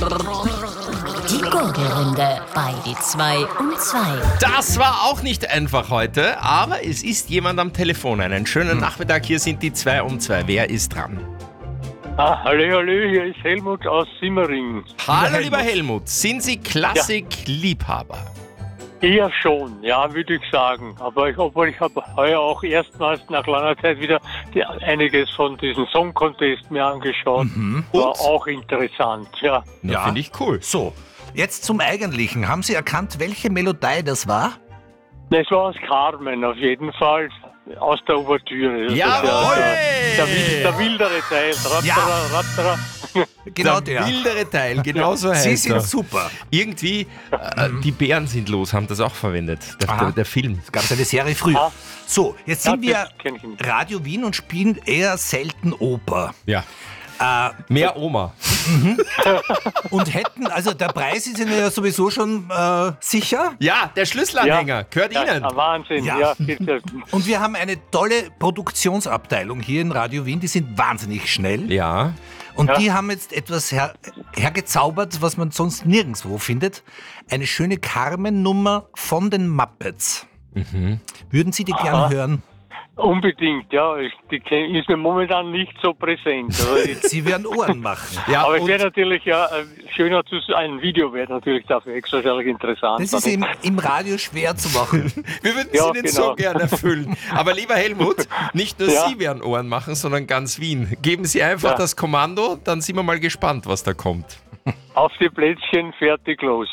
Die Gurgelrunde bei die 2 um 2. Das war auch nicht einfach heute, aber es ist jemand am Telefon. Einen schönen Nachmittag, hier sind die 2 um 2. Wer ist dran? Hallo, hier ist Helmut aus Simmering. Hallo, lieber Helmut. Sind Sie Klassikliebhaber? Eher schon, ja, würde ich sagen. Aber ich habe heuer auch erstmals nach langer Zeit wieder einiges von diesem Song Contest mir angeschaut. War Und? auch interessant, ja. Ja, finde ich cool. So, jetzt zum Eigentlichen. Haben Sie erkannt, welche Melodie das war? Es war aus Carmen auf jeden Fall, aus der Ouvertüre. Das ist Jawohl! der wildere Teil. Rattara. Genau der der. mildere Teil, genau so heißt Sie sind er. super. Irgendwie, die Bären sind los, haben das auch verwendet, Aha. der Film. Es gab eine Serie früher. Ah. So, jetzt sind Ja, wir das kenn ich nicht. Radio Wien und spielen eher selten Oper. Ja. Mehr Oma. Und hätten, also der Preis ist Ihnen ja sowieso schon sicher. Ja, der Schlüsselanhänger gehört Ihnen. Wahnsinn, Ja. ja. Bitte. Und wir haben eine tolle Produktionsabteilung hier in Radio Wien, die sind wahnsinnig schnell. Ja. Und Ja. die haben jetzt etwas hergezaubert, was man sonst nirgendwo findet. Eine schöne Carmen-Nummer von den Muppets. Würden Sie die gern hören? Unbedingt, ja. Die ist mir momentan nicht so präsent. Sie werden Ohren machen. Ja, Aber es und wäre natürlich schöner ein Video wäre natürlich dafür wahrscheinlich interessant. Das ist im Radio schwer zu machen. wir würden Ja, es Ihnen so genau. gern erfüllen. Aber lieber Helmut, nicht nur Ja. Sie werden Ohren machen, sondern ganz Wien. Geben Sie einfach das Kommando, dann sind wir mal gespannt, was da kommt. Auf die Plätzchen, fertig, los.